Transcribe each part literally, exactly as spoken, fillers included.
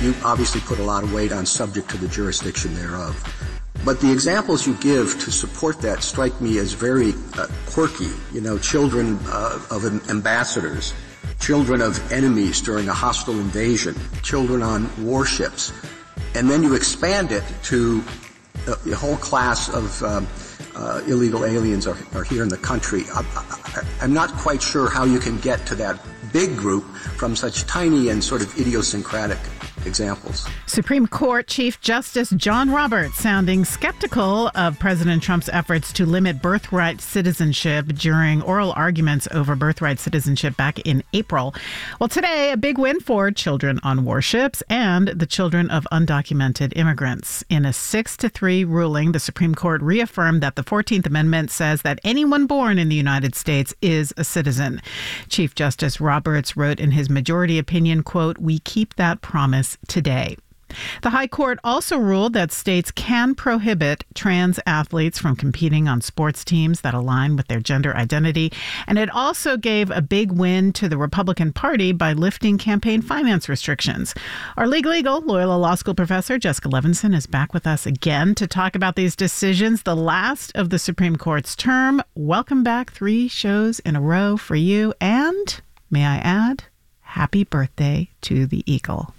you obviously put a lot of weight on subject to the jurisdiction thereof. But the examples you give to support that strike me as very uh, quirky. You know, children uh, of ambassadors, children of enemies during a hostile invasion, children on warships. And then you expand it to uh, a whole class of um, uh, illegal aliens are, are here in the country. I, I, I'm not quite sure how you can get to that big group from such tiny and sort of idiosyncratic examples. Supreme Court Chief Justice John Roberts sounding skeptical of President Trump's efforts to limit birthright citizenship during oral arguments over birthright citizenship back in April. Well, today, a big win for children on warships and the children of undocumented immigrants. In a six to three ruling, the Supreme Court reaffirmed that the fourteenth Amendment says that anyone born in the United States is a citizen. Chief Justice Roberts wrote in his majority opinion, quote, "We keep that promise today." The High Court also ruled that states can prohibit trans athletes from competing on sports teams that align with their gender identity. And it also gave a big win to the Republican Party by lifting campaign finance restrictions. Our League Legal Loyola Law School professor Jessica Levinson is back with us again to talk about these decisions, the last of the Supreme Court's term. Welcome back. Three shows in a row for you. And, may I add, happy birthday to the Eagle.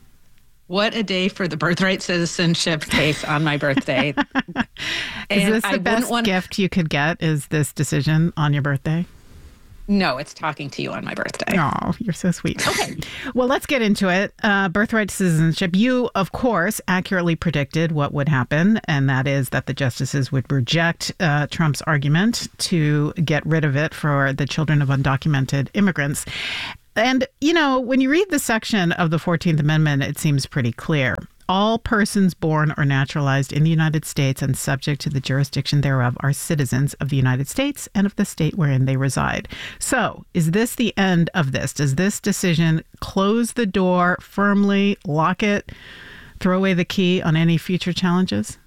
What a day for the birthright citizenship case on my birthday. Is this the I best want... gift you could get, is this decision on your birthday? No, it's talking to you on my birthday. Oh, you're so sweet. Okay. Well, let's get into it. Uh, birthright citizenship. You, of course, accurately predicted what would happen, and that is that the justices would reject uh, Trump's argument to get rid of it for the children of undocumented immigrants. And, you know, when you read the section of the fourteenth Amendment, it seems pretty clear. All persons born or naturalized in the United States and subject to the jurisdiction thereof are citizens of the United States and of the state wherein they reside. So, is this the end of this? Does this decision close the door firmly, lock it, throw away the key on any future challenges?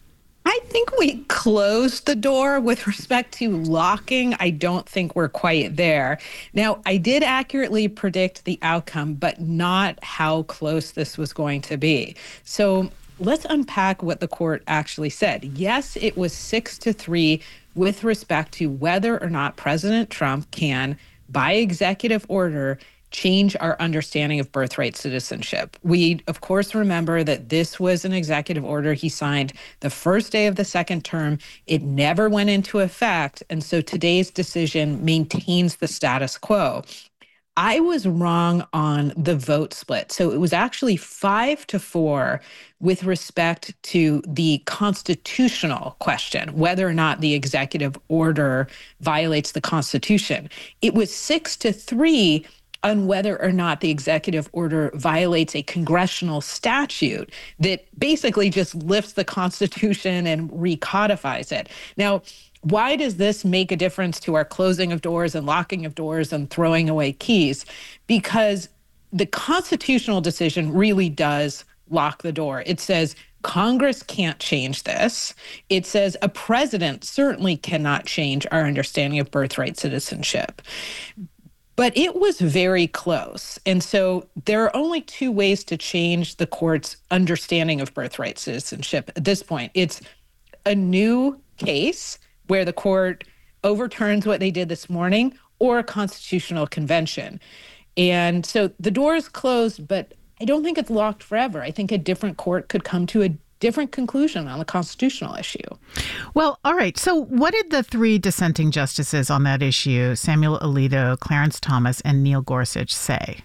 I think we closed the door with respect to locking. I don't think we're quite there. Now, I did accurately predict the outcome, but not how close this was going to be. So let's unpack what the court actually said. Yes, it was six to three with respect to whether or not President Trump can, by executive order, change our understanding of birthright citizenship. We, of course, remember that this was an executive order he signed the first day of the second term. It never went into effect. And so today's decision maintains the status quo. I was wrong on the vote split. So it was actually five to four with respect to the constitutional question, whether or not the executive order violates the Constitution. It was six to three on whether or not the executive order violates a congressional statute that basically just lifts the Constitution and recodifies it. Now, why does this make a difference to our closing of doors and locking of doors and throwing away keys? Because the constitutional decision really does lock the door. It says Congress can't change this. It says a president certainly cannot change our understanding of birthright citizenship. But it was very close. And so there are only two ways to change the court's understanding of birthright citizenship at this point. It's a new case where the court overturns what they did this morning, or a constitutional convention. And so the door is closed, but I don't think it's locked forever. I think a different court could come to a different conclusion on the constitutional issue. Well, all right. So what did the three dissenting justices on that issue, Samuel Alito, Clarence Thomas, and Neil Gorsuch, say?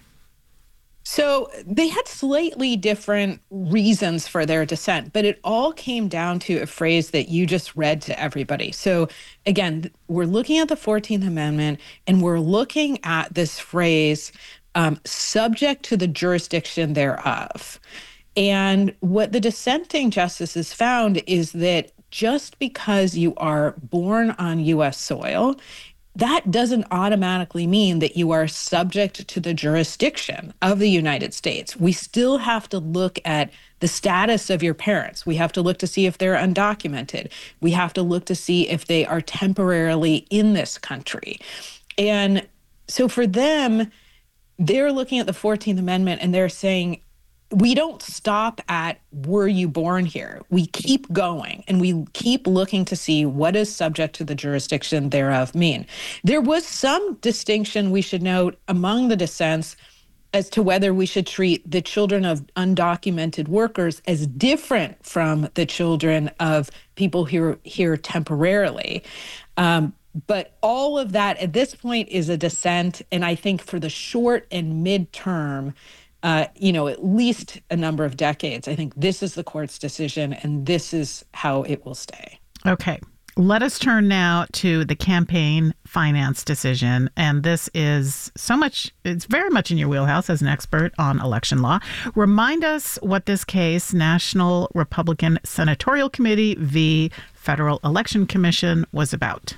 So they had slightly different reasons for their dissent, but it all came down to a phrase that you just read to everybody. So again, we're looking at the fourteenth Amendment, and we're looking at this phrase, um, subject to the jurisdiction thereof. And what the dissenting justices found is that just because you are born on U S soil, that doesn't automatically mean that you are subject to the jurisdiction of the United States. We still have to look at the status of your parents. We have to look to see if they're undocumented. We have to look to see if they are temporarily in this country. And so for them, they're looking at the fourteenth Amendment and they're saying, we don't stop at, were you born here? We keep going, and we keep looking to see what does subject to the jurisdiction thereof mean. There was some distinction, we should note, among the dissents as to whether we should treat the children of undocumented workers as different from the children of people who are here temporarily. Um, but all of that at this point is a dissent. And I think for the short and midterm, uh, you know, at least a number of decades, I think this is the court's decision and this is how it will stay. Okay. Let us turn now to the campaign finance decision. And this is so much, it's very much in your wheelhouse as an expert on election law. Remind us what this case, National Republican Senatorial Committee v. Federal Election Commission, was about.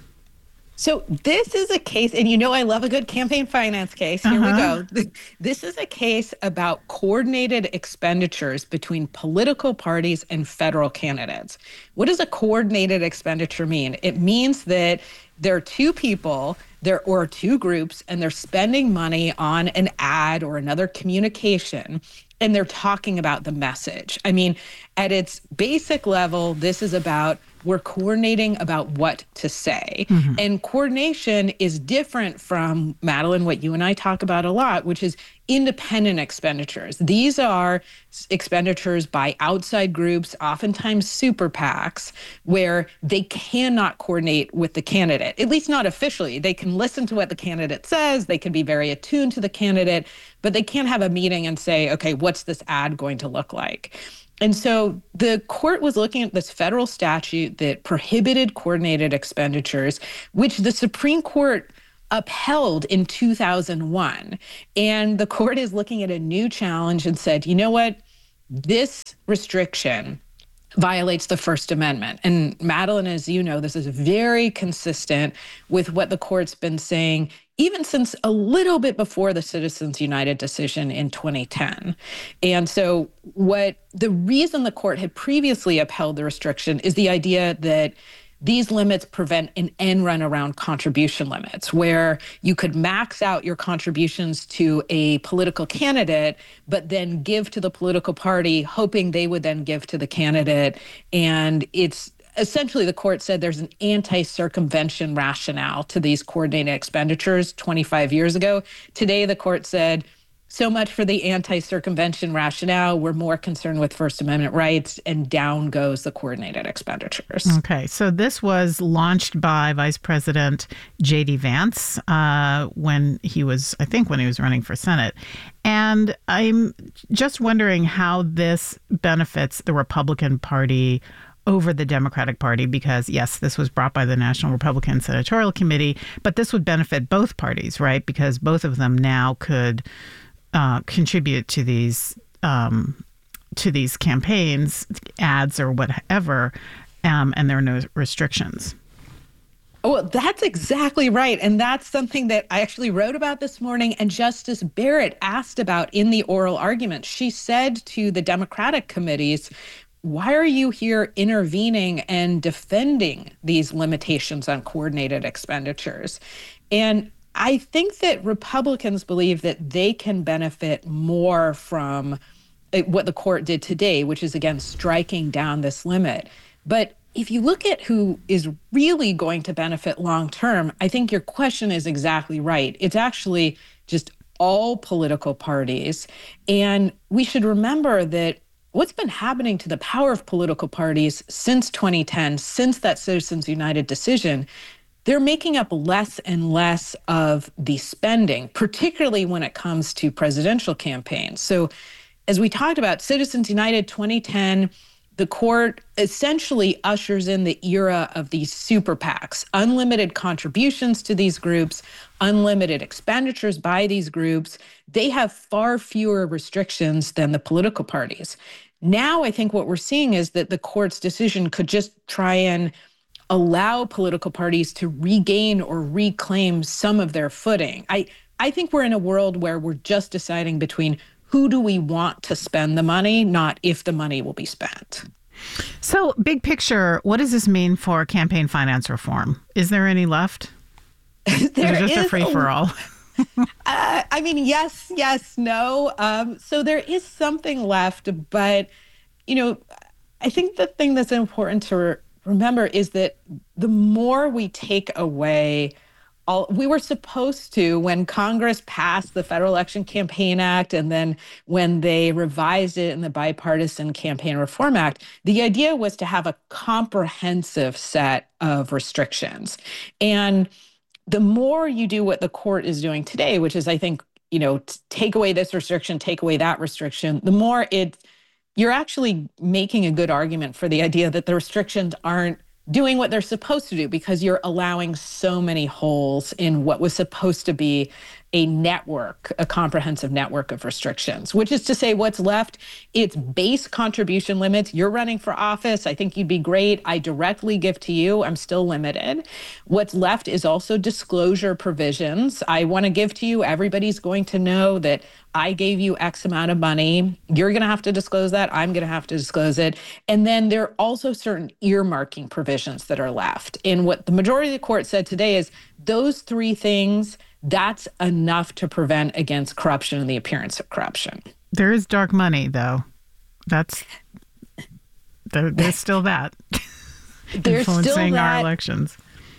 So this is a case, and you know I love a good campaign finance case. Here uh-huh. we go. This is a case about coordinated expenditures between political parties and federal candidates. What does a coordinated expenditure mean? It means that there are two people there or two groups, and they're spending money on an ad or another communication, and they're talking about the message. I mean, at its basic level, this is about we're coordinating about what to say. Mm-hmm. And coordination is different from, Madeline, what you and I talk about a lot, which is independent expenditures. These are expenditures by outside groups, oftentimes super PACs, where they cannot coordinate with the candidate, at least not officially. They can listen to what the candidate says, they can be very attuned to the candidate, but they can't have a meeting and say, okay, what's this ad going to look like? And so the court was looking at this federal statute that prohibited coordinated expenditures, which the Supreme Court upheld in two thousand one. And the court is looking at a new challenge and said, you know what, this restriction violates the First Amendment. And Madeline, as you know, this is very consistent with what the court's been saying even since a little bit before the Citizens United decision in twenty ten. And so what the reason the court had previously upheld the restriction is the idea that these limits prevent an end run around contribution limits, where you could max out your contributions to a political candidate, but then give to the political party, hoping they would then give to the candidate. And it's essentially, the court said there's an anti-circumvention rationale to these coordinated expenditures twenty-five years ago. Today, the court said, so much for the anti-circumvention rationale. We're more concerned with First Amendment rights, and down goes the coordinated expenditures. Okay, so this was launched by Vice President J D Vance uh, when he was, I think, when he was running for Senate. And I'm just wondering how this benefits the Republican Party over the Democratic Party, because, yes, this was brought by the National Republican Senatorial Committee, but this would benefit both parties, right? Because both of them now could uh, contribute to these um, to these campaigns, ads or whatever, um, and there are no restrictions. Well, that's exactly right. And that's something that I actually wrote about this morning, and Justice Barrett asked about in the oral argument. She said to the Democratic committees, why are you here intervening and defending these limitations on coordinated expenditures? And I think that Republicans believe that they can benefit more from what the court did today, which is, again, striking down this limit. But if you look at who is really going to benefit long term, I think your question is exactly right. It's actually just all political parties. And we should remember that what's been happening to the power of political parties since twenty ten, since that Citizens United decision, they're making up less and less of the spending, particularly when it comes to presidential campaigns. So as we talked about, Citizens United twenty ten, the court essentially ushers in the era of these super PACs, unlimited contributions to these groups, unlimited expenditures by these groups. They have far fewer restrictions than the political parties. Now, I think what we're seeing is that the court's decision could just try and allow political parties to regain or reclaim some of their footing. I, I think we're in a world where we're just deciding between who do we want to spend the money, not if the money will be spent. So, big picture, what does this mean for campaign finance reform? Is there any left? There is it just is a free-for-all? uh, I mean, yes, yes, no. Um, so there is something left, but, you know, I think the thing that's important to re- remember is that the more we take away all, we were supposed to, when Congress passed the Federal Election Campaign Act and then when they revised it in the Bipartisan Campaign Reform Act, the idea was to have a comprehensive set of restrictions. And the more you do what the court is doing today, which is, I think, you know, take away this restriction, take away that restriction, the more it, you're actually making a good argument for the idea that the restrictions aren't doing what they're supposed to do, because you're allowing so many holes in what was supposed to be a network, a comprehensive network of restrictions, which is to say what's left, it's base contribution limits. You're running for office. I think you'd be great. I directly give to you. I'm still limited. What's left is also disclosure provisions. I want to give to you. Everybody's going to know that I gave you X amount of money. You're going to have to disclose that. I'm going to have to disclose it. And then there are also certain earmarking provisions that are left. And what the majority of the court said today is those three things, that's enough to prevent against corruption and the appearance of corruption. There is dark money, though. That's there, there's still that there's influencing still that, our elections.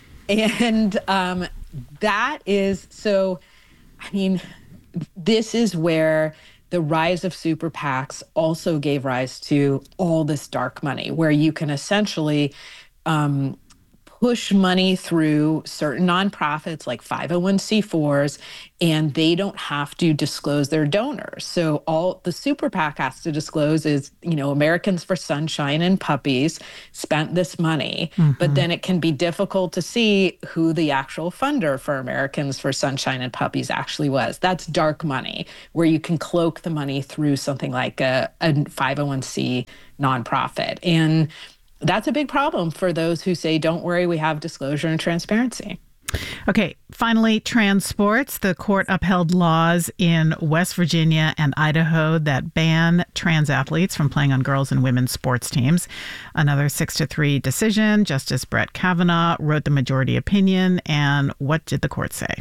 And um, that is so. I mean, this is where the rise of super PACs also gave rise to all this dark money, where you can essentially um, push money through certain nonprofits like five oh one c fours, and they don't have to disclose their donors. So all the super PAC has to disclose is, you know, Americans for Sunshine and Puppies spent this money, mm-hmm. but then it can be difficult to see who the actual funder for Americans for Sunshine and Puppies actually was. That's dark money, where you can cloak the money through something like a, a five oh one c nonprofit. And that's a big problem for those who say, don't worry, we have disclosure and transparency. Okay, finally, trans sports. The court upheld laws in West Virginia and Idaho that ban trans athletes from playing on girls' and women's sports teams. Another six to three decision. Justice Brett Kavanaugh wrote the majority opinion. And what did the court say?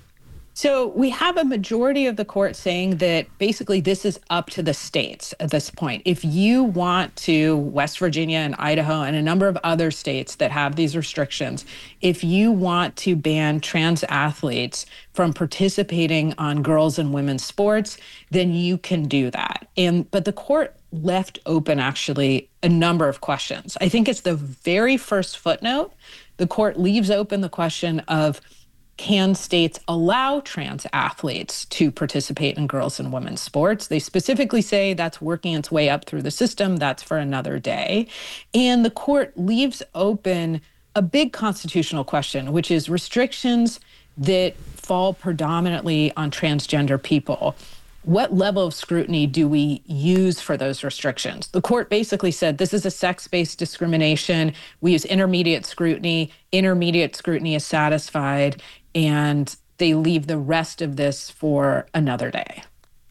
So we have a majority of the court saying that basically this is up to the states at this point. If you want to, West Virginia and Idaho and a number of other states that have these restrictions, if you want to ban trans athletes from participating on girls' and women's sports, then you can do that. And but the court left open actually a number of questions. I think it's the very first footnote. The court leaves open the question of, can states allow trans athletes to participate in girls' and women's sports? They specifically say that's working its way up through the system. That's for another day. And the court leaves open a big constitutional question, which is restrictions that fall predominantly on transgender people. What level of scrutiny do we use for those restrictions? The court basically said this is a sex-based discrimination. We use intermediate scrutiny. Intermediate scrutiny is satisfied, and they leave the rest of this for another day.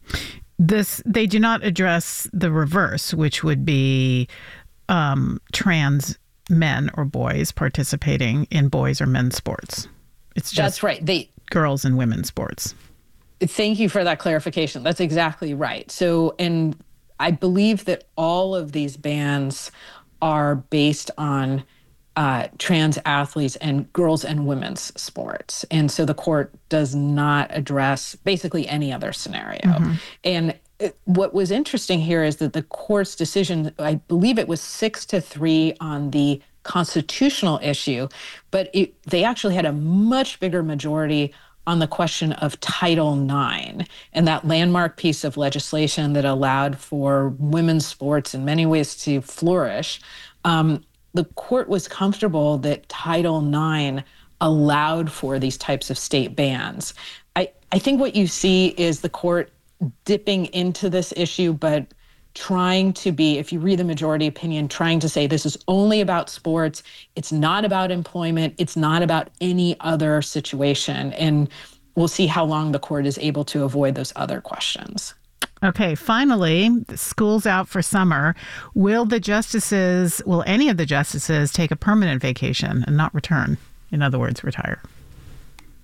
This they do not address the reverse, which would be um, trans men or boys participating in boys or men's sports. It's just That's right. They girls and women's sports. Thank you for that clarification. That's exactly right. So, and I believe that all of these bans are based on uh, trans athletes and girls and women's sports. And so the court does not address basically any other scenario. Mm-hmm. And it, what was interesting here is that the court's decision, I believe it was six to three on the constitutional issue, but it, they actually had a much bigger majority on the question of Title nine and that landmark piece of legislation that allowed for women's sports in many ways to flourish. Um, the court was comfortable that Title nine allowed for these types of state bans. I, I think what you see is the court dipping into this issue, but trying to be, if you read the majority opinion, trying to say this is only about sports. It's not about employment. It's not about any other situation. And we'll see how long the court is able to avoid those other questions. Okay, finally, school's out for summer. Will the justices, will any of the justices take a permanent vacation and not return? In other words, retire?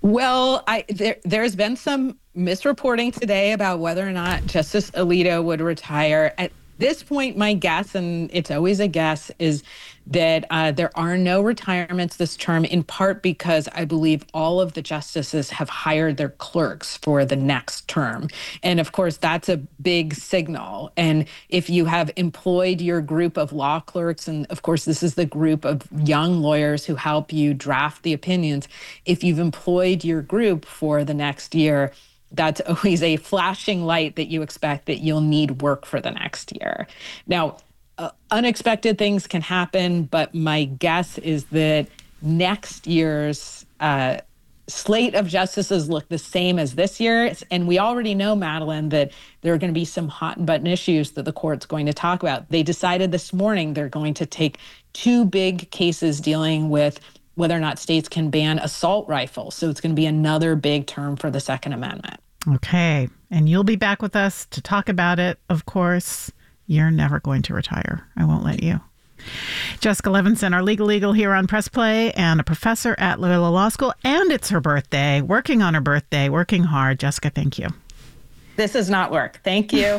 Well, I, there, there's been some misreporting today about whether or not Justice Alito would retire. At this point, my guess, and it's always a guess, is that uh, there are no retirements this term, in part because I believe all of the justices have hired their clerks for the next term. And of course, that's a big signal. And if you have employed your group of law clerks, and of course, this is the group of young lawyers who help you draft the opinions, if you've employed your group for the next year, that's always a flashing light that you expect that you'll need work for the next year. Now, uh, unexpected things can happen, but my guess is that next year's uh, slate of justices look the same as this year's. And we already know, Madeline, that there are going to be some hot button issues that the court's going to talk about. They decided this morning they're going to take two big cases dealing with whether or not states can ban assault rifles. So it's going to be another big term for the Second Amendment. Okay. And you'll be back with us to talk about it, of course. You're never going to retire. I won't let you. Jessica Levinson, our legal eagle here on Press Play, and a professor at Loyola Law School. And it's her birthday, working on her birthday, working hard. Jessica, thank you. This is not work. Thank you.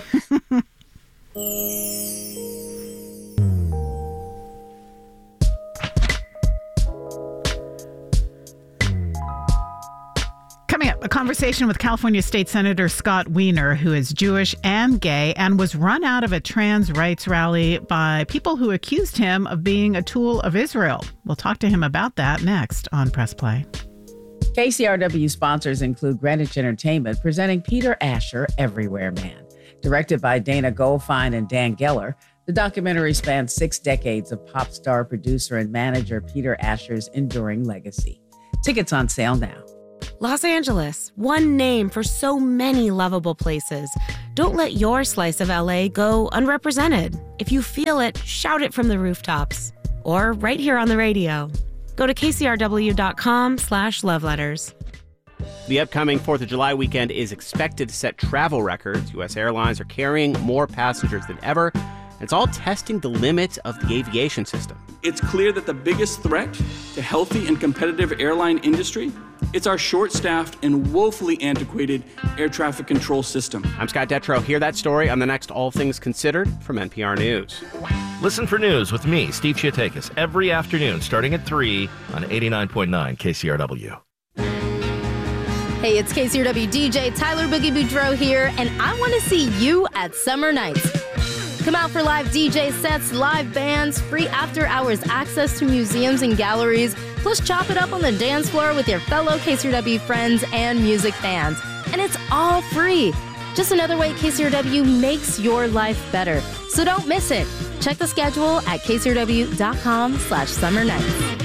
Coming up, a conversation with California State Senator Scott Wiener, who is Jewish and gay and was run out of a trans rights rally by people who accused him of being a tool of Israel. We'll talk to him about that next on Press Play. K C R W sponsors include Greenwich Entertainment presenting Peter Asher, Everywhere Man. Directed by Dana Goldfein and Dan Geller, the documentary spans six decades of pop star, producer, and manager Peter Asher's enduring legacy. Tickets on sale now. Los Angeles, one name for so many lovable places. Don't let your slice of L A go unrepresented. If you feel it, shout it from the rooftops. Or right here on the radio. Go to kcrw.com slash love letters. The upcoming fourth of July weekend is expected to set travel records. U S airlines are carrying more passengers than ever. And it's all testing the limits of the aviation system. It's clear that the biggest threat to healthy and competitive airline industry, it's our short-staffed and woefully antiquated air traffic control system. I'm Scott Detrow. Hear that story on the next All Things Considered from N P R News. Listen for news with me, Steve Chiatakis, every afternoon starting at three on eighty-nine point nine K C R W. Hey, it's K C R W D J Tyler Boogie Boudreau here, and I want to see you at Summer Nights. Come out for live D J sets, live bands, free after-hours access to museums and galleries, plus chop it up on the dance floor with your fellow K C R W friends and music fans. And it's all free. Just another way K C R W makes your life better. So don't miss it. Check the schedule at kcrw.com slash summer nights.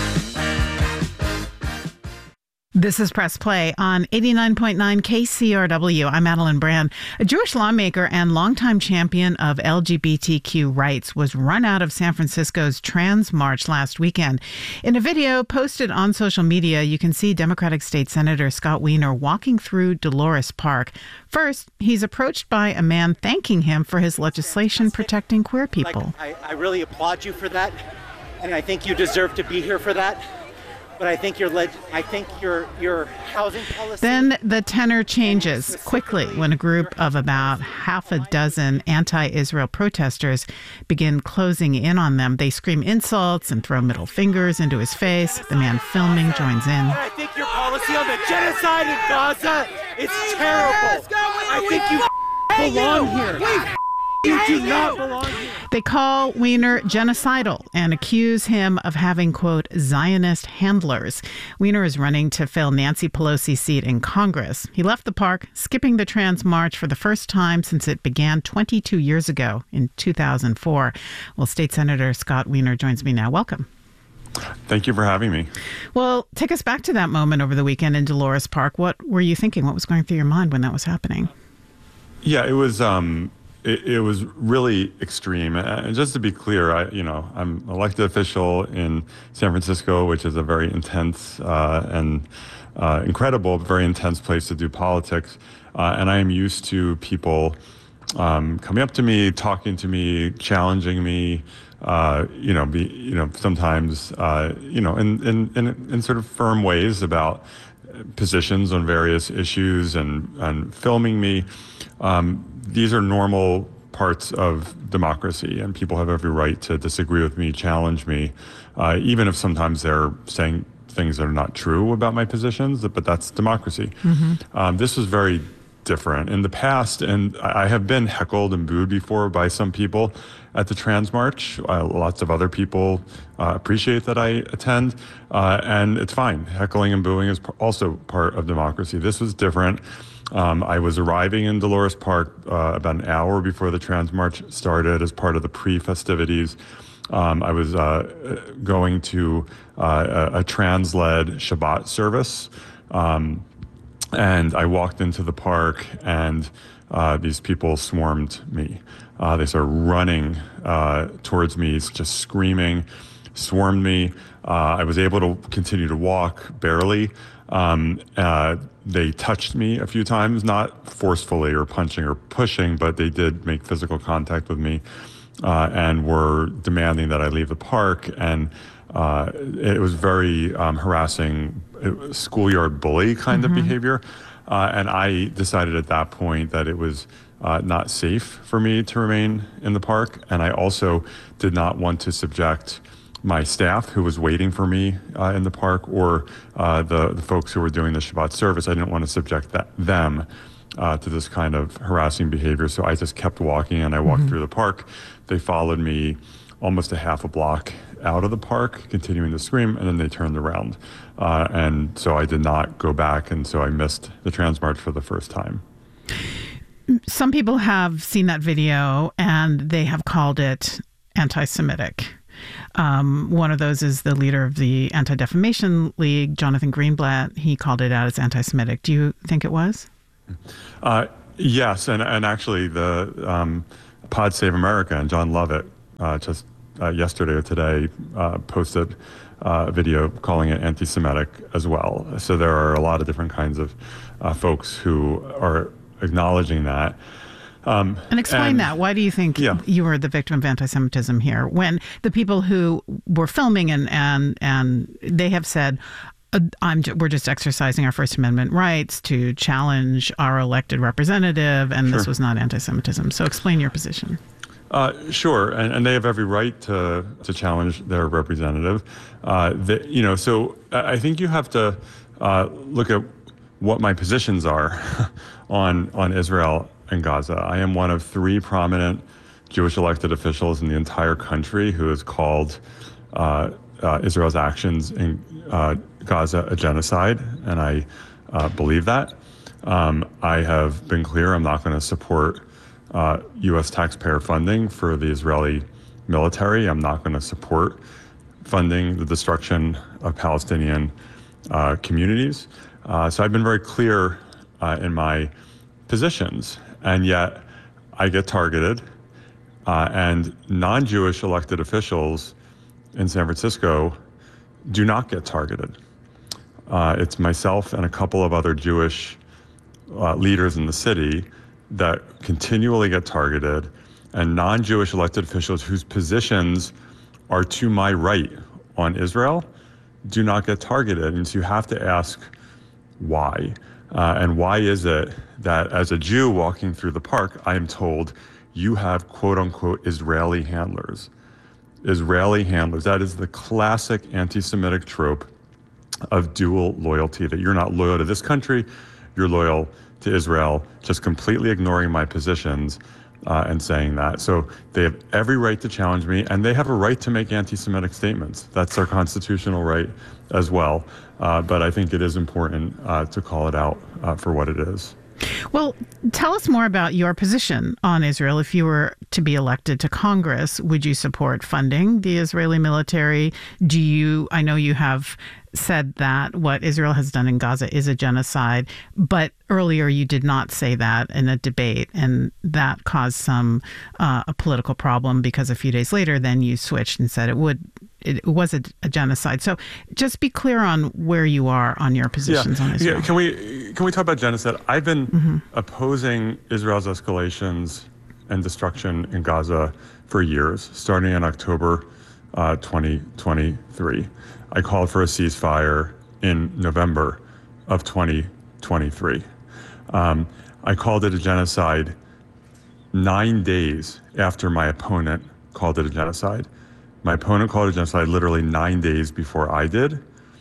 This is Press Play on eighty-nine point nine K C R W. I'm Madeline Brand. A Jewish lawmaker and longtime champion of L G B T Q rights was run out of San Francisco's Trans March last weekend. In a video posted on social media, you can see Democratic State Senator Scott Wiener walking through Dolores Park. First, he's approached by a man thanking him for his legislation protecting queer people. Like, I, I really applaud you for that, and I think you deserve to be here for that. But I think your leg- I think your your housing policy. Then the tenor changes quickly when a group of about half a dozen anti-Israel protesters begin closing in on them. They scream insults and throw middle fingers into his face. The man filming joins in. I think your policy on the genocide in Gaza is terrible. I think you belong here. You do not belong here. They call Wiener genocidal and accuse him of having, quote, Zionist handlers. Wiener is running to fill Nancy Pelosi's seat in Congress. He left the park, skipping the Trans March for the first time since it began twenty-two years ago in two thousand four. Well, State Senator Scott Wiener joins me now. Welcome. Thank you for having me. Well, take us back to that moment over the weekend in Dolores Park. What were you thinking? What was going through your mind when that was happening? Yeah, it was... Um It, it was really extreme. And just to be clear, I, you know, I'm an elected official in San Francisco, which is a very intense uh, and uh, incredible, very intense place to do politics. Uh, and I am used to people um, coming up to me, talking to me, challenging me, uh, you know, be, you know, sometimes, uh, you know, in, in, in, in sort of firm ways about positions on various issues and, and filming me. Um, these are normal parts of democracy, and people have every right to disagree with me, challenge me, uh, even if sometimes they're saying things that are not true about my positions, but that's democracy. Mm-hmm. Um, this was very different. In the past, and I have been heckled and booed before by some people at the Trans March. Uh, lots of other people uh, appreciate that I attend, uh, and it's fine. Heckling and booing is also part of democracy. This was different. Um, I was arriving in Dolores Park uh, about an hour before the Trans March started as part of the pre-festivities. Um, I was uh, going to uh, a, a trans-led Shabbat service, um, and I walked into the park, and uh, these people swarmed me. Uh, they started running uh, towards me, just screaming, swarmed me. Uh, I was able to continue to walk, barely. Um, uh, they touched me a few times, not forcefully or punching or pushing, but they did make physical contact with me. Uh, and were demanding that I leave the park, and uh, it was very um, harassing, schoolyard bully kind mm-hmm. of behavior. Uh, and I decided at that point that it was uh, not safe for me to remain in the park, and I also did not want to subject my staff who was waiting for me uh, in the park, or uh, the, the folks who were doing the Shabbat service. I didn't want to subject that, them uh, to this kind of harassing behavior, so I just kept walking, and I walked mm-hmm. through the park. They followed me almost a half a block out of the park, continuing to scream, and then they turned around. Uh, and so I did not go back, and so I missed the Trans March for the first time. Some people have seen that video, and they have called it anti-Semitic. Um, one of those is the leader of the Anti-Defamation League, Jonathan Greenblatt. He called it out as anti-Semitic. Do you think it was? Uh, yes, and, and actually the... Um, Pod Save America and John Lovett uh, just uh, yesterday or today uh, posted uh, a video calling it anti-Semitic as well. So there are a lot of different kinds of uh, folks who are acknowledging that. Um, and explain and, that. Why do you think yeah. you were the victim of anti-Semitism here, when the people who were filming and and and they have said, I'm, we're just exercising our First Amendment rights to challenge our elected representative, and sure. this was not anti-Semitism. So explain your position. Uh, sure, and, and they have every right to to challenge their representative. Uh, the, you know, so I think you have to uh, look at what my positions are on on Israel and Gaza. I am one of three prominent Jewish elected officials in the entire country who has called uh, uh, Israel's actions in uh, Gaza a genocide, and I uh, believe that. Um, I have been clear I'm not going to support uh, U S taxpayer funding for the Israeli military. I'm not going to support funding the destruction of Palestinian uh, communities. Uh, so I've been very clear uh, in my positions, and yet I get targeted, uh, and non-Jewish elected officials in San Francisco do not get targeted. Uh, it's myself and a couple of other Jewish uh, leaders in the city that continually get targeted, and non-Jewish elected officials whose positions are to my right on Israel do not get targeted. And so you have to ask why. Uh, and why is it that as a Jew walking through the park, I am told you have quote unquote Israeli handlers. Israeli handlers. That is the classic anti-Semitic trope of dual loyalty, that you're not loyal to this country, you're loyal to Israel, just completely ignoring my positions uh, and saying that. So they have every right to challenge me, and they have a right to make anti-Semitic statements. That's their constitutional right as well. Uh, but I think it is important uh, to call it out uh, for what it is. Well, tell us more about your position on Israel. If you were to be elected to Congress, would you support funding the Israeli military? Do you, I know you have said that what Israel has done in Gaza is a genocide, but earlier you did not say that in a debate, and that caused some uh, a political problem, because a few days later then you switched and said it would it was a, a genocide. So just be clear on where you are on your positions yeah. on Israel. Yeah. Can we can we talk about genocide? I've been mm-hmm. opposing Israel's escalations and destruction in Gaza for years, starting in October uh, twenty twenty-three. I called for a ceasefire in November of twenty twenty-three. Um, I called it a genocide nine days after my opponent called it a genocide. My opponent called it a genocide literally nine days before I did,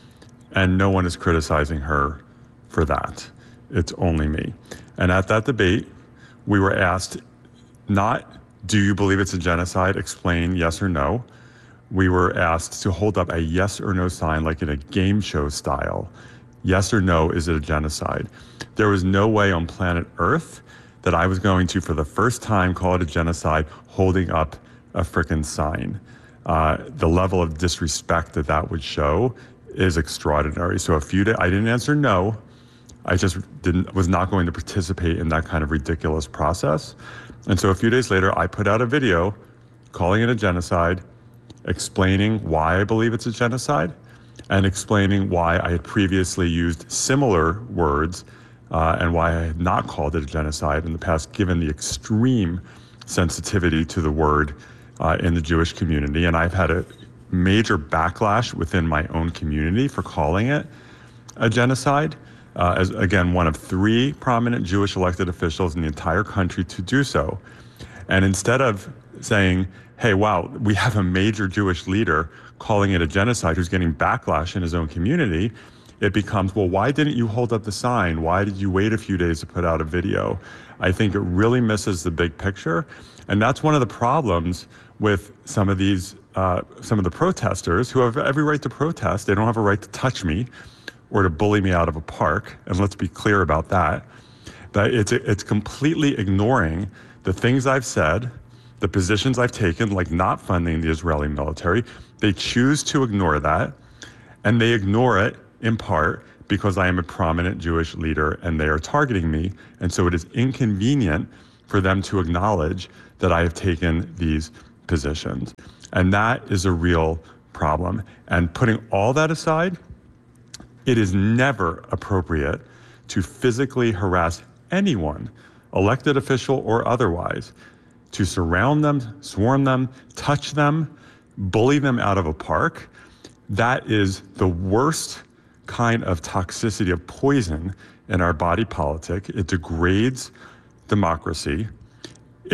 and no one is criticizing her for that. It's only me. And at that debate, we were asked not, do you believe it's a genocide? Explain yes or no. We were asked to hold up a yes or no sign, like in a game show style. Yes or no, is it a genocide? There was no way on planet Earth that I was going to, for the first time, call it a genocide holding up a frickin' sign. Uh, the level of disrespect that that would show is extraordinary. So a few days, I didn't answer no. I just didn't, was not going to participate in that kind of ridiculous process. And so a few days later, I put out a video calling it a genocide, explaining why I believe it's a genocide, and explaining why I had previously used similar words uh, and why I had not called it a genocide in the past, given the extreme sensitivity to the word uh, in the Jewish community. And I've had a major backlash within my own community for calling it a genocide. Uh, as, again, one of three prominent Jewish elected officials in the entire country to do so. And instead of saying, hey, wow, we have a major Jewish leader calling it a genocide who's getting backlash in his own community, it becomes, well, why didn't you hold up the sign? Why did you wait a few days to put out a video? I think it really misses the big picture. And that's one of the problems with some of these, uh, some of the protesters who have every right to protest. They don't have a right to touch me or to bully me out of a park, and let's be clear about that. But it's it's completely ignoring the things I've said, the positions I've taken, like not funding the Israeli military. They choose to ignore that, and they ignore it in part because I am a prominent Jewish leader and they are targeting me, and so it is inconvenient for them to acknowledge that I have taken these positions. And that is a real problem. And putting all that aside, it is never appropriate to physically harass anyone, elected official or otherwise, to surround them, swarm them, touch them, bully them out of a park. That is the worst kind of toxicity, of poison in our body politic. It degrades democracy.